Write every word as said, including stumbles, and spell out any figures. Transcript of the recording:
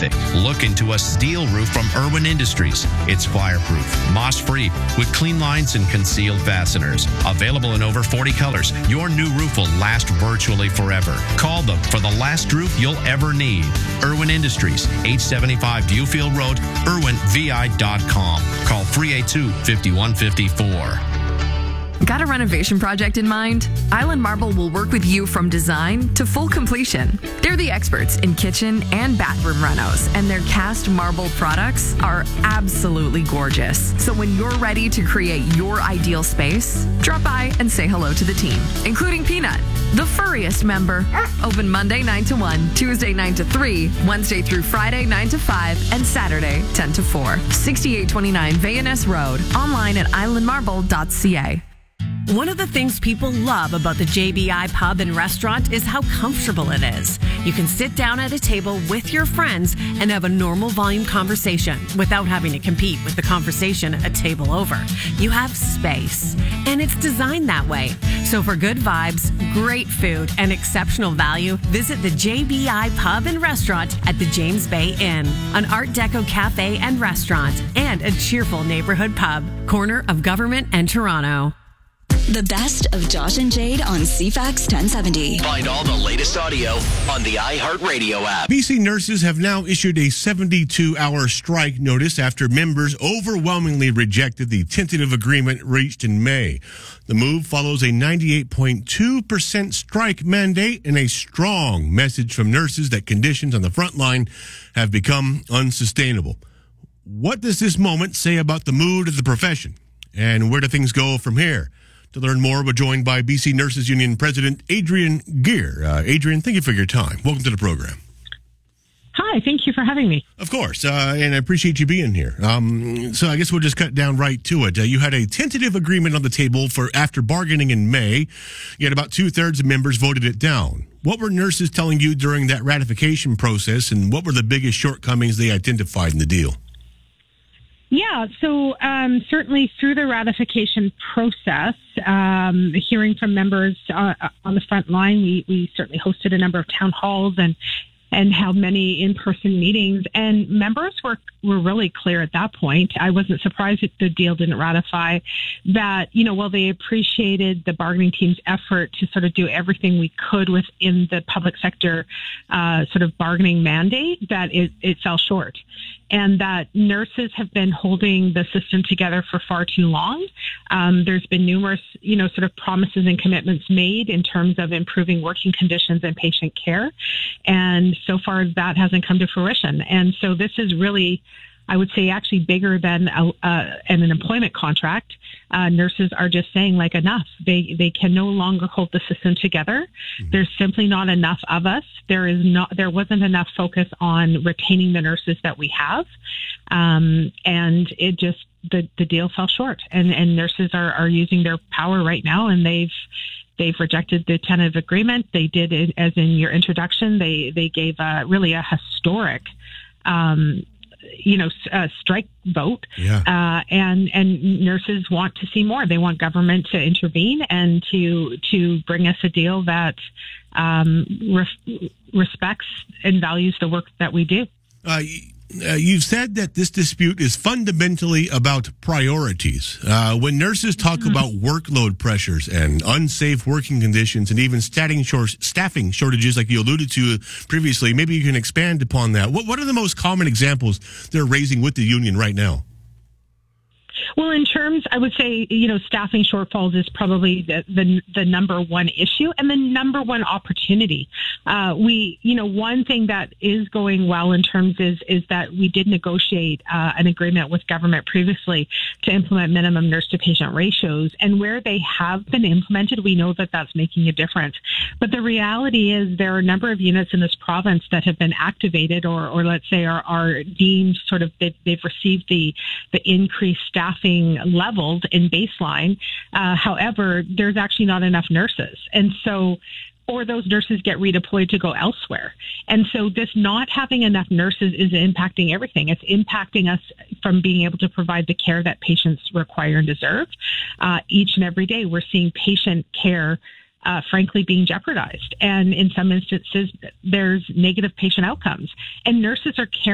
specific. Look into a steel roof from Irwin Industries. It's fireproof, moss-free, with clean lines and concealed fasteners. Available in over forty colors, your new roof will last virtually forever. Call them for the last roof you'll ever need. Irwin Industries, eight seventy-five Viewfield Road, irwin v i dot com. Call three eight two, five one five four. Got a renovation project in mind? Island Marble will work with you from design to full completion. They're the experts in kitchen and bathroom renos, and their cast marble products are absolutely gorgeous. So when you're ready to create your ideal space, drop by and say hello to the team, including Peanut, the furriest member. Open Monday nine to one, Tuesday nine to three, Wednesday through Friday nine to five, and Saturday ten to four. sixty-eight twenty-nine Vayaness Road. Online at island marble dot c a. One of the things people love about the J B I Pub and Restaurant is how comfortable it is. You can sit down at a table with your friends and have a normal volume conversation without having to compete with the conversation a table over. You have space, and it's designed that way. So for good vibes, great food, and exceptional value, visit the J B I Pub and Restaurant at the James Bay Inn, an Art Deco cafe and restaurant, and a cheerful neighborhood pub, corner of Government and Toronto. The best of Josh and Jade on C FAX ten seventy. Find all the latest audio on the iHeartRadio app. B C nurses have now issued a seventy-two hour strike notice after members overwhelmingly rejected the tentative agreement reached in May. The move follows a ninety-eight point two percent strike mandate and a strong message from nurses that conditions on the front line have become unsustainable. What does this moment say about the mood of the profession? And where do things go from here? To learn more, we're joined by B C Nurses Union President Adrienne Geer. Uh, Adrienne, thank you for your time. Welcome to the program. Hi, thank you for having me. Of course, uh, and I appreciate you being here. Um, so I guess we'll just cut down right to it. Uh, you had a tentative agreement on the table for after bargaining in May. Yet about two-thirds of members voted it down. What were nurses telling you during that ratification process, and what were the biggest shortcomings they identified in the deal? Yeah, so um, certainly through the ratification process, um, hearing from members uh, on the front line, we, we certainly hosted a number of town halls and and held many in-person meetings. And members were, were really clear at that point. I wasn't surprised that the deal didn't ratify that, you know, while they appreciated the bargaining team's effort to sort of do everything we could within the public sector uh, sort of bargaining mandate, that it, it fell short. And that nurses have been holding the system together for far too long. Um, there's been numerous, you know, sort of promises and commitments made in terms of improving working conditions and patient care. And so far that hasn't come to fruition. And so this is really, I would say, actually bigger than a, uh, an employment contract. Uh, nurses are just saying, like, enough. They they can no longer hold the system together. Mm-hmm. There's simply not enough of us. There is not. There wasn't enough focus on retaining the nurses that we have, um, and it just the the deal fell short. And and nurses are are using their power right now, and they've. They've rejected the tentative agreement. They did it, as in your introduction. They they gave a, really a historic, um, you know, uh, strike vote. Yeah. Uh, and and nurses want to see more. They want government to intervene and to to bring us a deal that um, re- respects and values the work that we do. Uh, Uh, you've said that this dispute is fundamentally about priorities. Uh, when nurses talk mm-hmm. about workload pressures and unsafe working conditions and even staffing, short, staffing shortages like you alluded to previously, maybe you can expand upon that. What, what are the most common examples they're raising with the union right now? Well, in terms, I would say, you know, staffing shortfalls is probably the the, the number one issue and the number one opportunity. Uh, we, you know, one thing that is going well in terms is is that we did negotiate uh, an agreement with government previously to implement minimum nurse to patient ratios, and where they have been implemented, we know that that's making a difference. But the reality is there are a number of units in this province that have been activated, or or let's say are are deemed sort of they've, they've received the the increased staffing levels in baseline. Uh, however, there's actually not enough nurses. And so, or those nurses get redeployed to go elsewhere. And so this not having enough nurses is impacting everything. It's impacting us from being able to provide the care that patients require and deserve. Uh, each and every day, we're seeing patient care Uh, frankly, being jeopardized. And in some instances, there's negative patient outcomes. And nurses are caring